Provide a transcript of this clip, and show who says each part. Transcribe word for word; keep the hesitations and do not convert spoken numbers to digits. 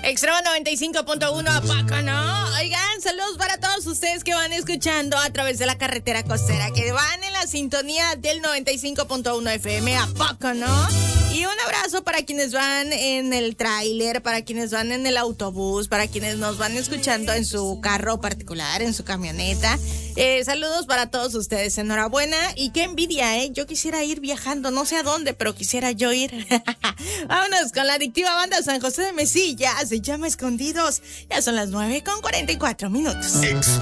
Speaker 1: Extremo noventa y cinco punto uno, ¿a poco no? Oigan, saludos para todos ustedes que van escuchando a través de la carretera costera, que van en la sintonía del noventa y cinco punto uno F M, ¿a poco no? Y un abrazo para quienes van en el tráiler, para quienes van en el autobús, para quienes nos van escuchando en su carro particular, en su camioneta. Eh, saludos para todos ustedes, enhorabuena y qué envidia, ¿eh? Yo quisiera ir viajando, no sé a dónde, pero quisiera yo ir. Vámonos con la adictiva banda San José de Mesilla, se llama Escondidos. Ya son las nueve con cuarenta y cuatro minutos.